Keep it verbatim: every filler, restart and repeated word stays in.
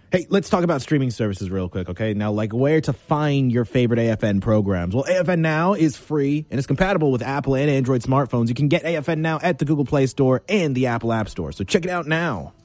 Hey, let's talk about streaming services real quick, okay? Now, like where to find your favorite A F N programs. Well, A F N Now is free and it's compatible with Apple and Android smartphones. You can get A F N Now at the Google Play Store and the Apple App Store. So check it out now.